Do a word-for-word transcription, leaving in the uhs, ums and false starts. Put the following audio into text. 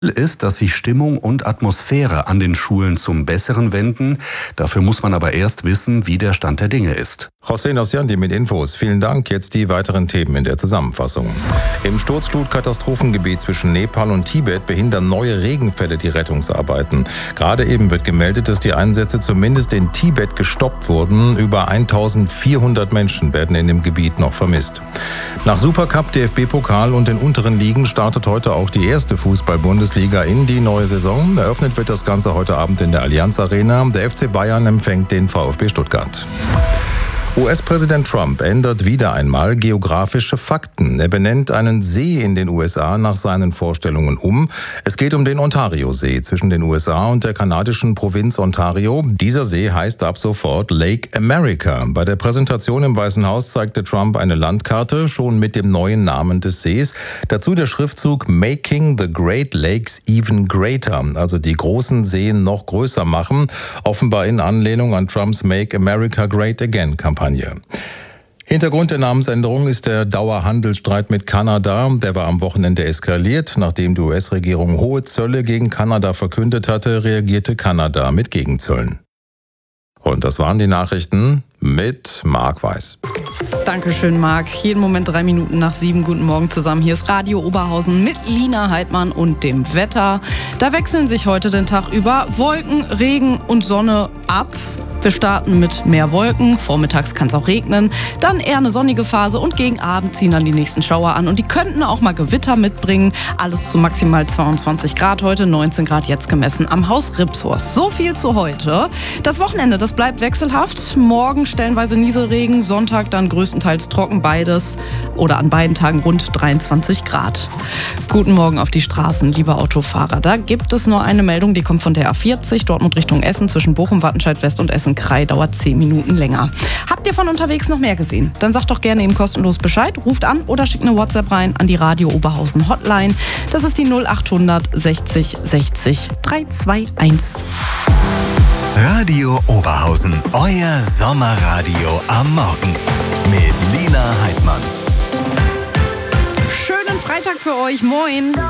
Ist, dass sich Stimmung und Atmosphäre an den Schulen zum Besseren wenden. Dafür muss man aber erst wissen, wie der Stand der Dinge ist. José Nociandi mit Infos. Vielen Dank. Jetzt die weiteren Themen in der Zusammenfassung. Im Sturzflutkatastrophengebiet zwischen Nepal und Tibet behindern neue Regenfälle die Rettungsarbeiten. Gerade eben wird gemeldet, dass die Einsätze zumindest in Tibet gestoppt wurden. Über eintausendvierhundert Menschen werden in dem Gebiet noch vermisst. Nach Supercup, D F B-Pokal und den unteren Ligen startet heute auch die erste Fußball-Bundesliga in die neue Saison. Eröffnet wird das Ganze heute Abend in der Allianz Arena. Der F C Bayern empfängt den VfB Stuttgart. U S-Präsident Trump ändert wieder einmal geografische Fakten. Er benennt einen See in den U S A nach seinen Vorstellungen um. Es geht um den Ontario-See zwischen den U S A und der kanadischen Provinz Ontario. Dieser See heißt ab sofort Lake America. Bei der Präsentation im Weißen Haus zeigte Trump eine Landkarte, schon mit dem neuen Namen des Sees. Dazu der Schriftzug Making the Great Lakes Even Greater, also die großen Seen noch größer machen, offenbar in Anlehnung an Trumps Make America Great Again-Kampagne. Hintergrund der Namensänderung ist der Dauerhandelsstreit mit Kanada. Der war am Wochenende eskaliert. Nachdem die U S-Regierung hohe Zölle gegen Kanada verkündet hatte, reagierte Kanada mit Gegenzöllen. Und das waren die Nachrichten mit Marc Weiß. Dankeschön, Marc. Jeden Moment drei Minuten nach sieben. Guten Morgen zusammen. Hier ist Radio Oberhausen mit Lina Heidmann und dem Wetter. Da wechseln sich heute den Tag über Wolken, Regen und Sonne ab. Wir starten mit mehr Wolken, vormittags kann es auch regnen, dann eher eine sonnige Phase und gegen Abend ziehen dann die nächsten Schauer an und die könnten auch mal Gewitter mitbringen. Alles zu maximal zweiundzwanzig Grad heute, neunzehn Grad jetzt gemessen am Haus Ripshorst. So viel zu heute. Das Wochenende, das bleibt wechselhaft. Morgen stellenweise Nieselregen, Sonntag dann größtenteils trocken, beides oder an beiden Tagen rund dreiundzwanzig Grad. Guten Morgen auf die Straßen, liebe Autofahrer. Da gibt es nur eine Meldung, die kommt von der A vierzig, Dortmund Richtung Essen, zwischen Bochum, Wattenscheid West und Essen. Krei dauert zehn Minuten länger. Habt ihr von unterwegs noch mehr gesehen? Dann sagt doch gerne eben kostenlos Bescheid, ruft an oder schickt eine WhatsApp rein an die Radio Oberhausen Hotline. Das ist die null achthundert sechzig sechzig dreihunderteinundzwanzig. Radio Oberhausen, euer Sommerradio am Morgen mit Lina Heidmann. Schönen Freitag für euch, moin!